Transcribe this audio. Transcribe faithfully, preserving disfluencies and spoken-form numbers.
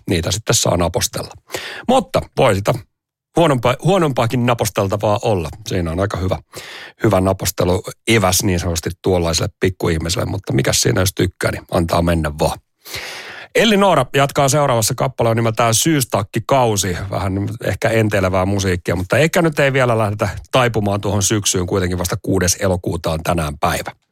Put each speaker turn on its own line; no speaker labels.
niitä sitten saa napostella. Mutta voi sitä huonompa, huonompaakin naposteltavaa olla. Siinä on aika hyvä, hyvä napostelu eväs niin sanotusti tuollaiselle pikkuihmiselle, mutta mikäs siinä jos tykkää, niin antaa mennä vaan. Elli Noora jatkaa seuraavassa kappaleella nimeltään Syystakkikausi. Vähän ehkä enteilevää musiikkia, mutta ehkä nyt ei vielä lähdetä taipumaan tuohon syksyyn. Kuitenkin vasta kuudes elokuuta on tänään päivä.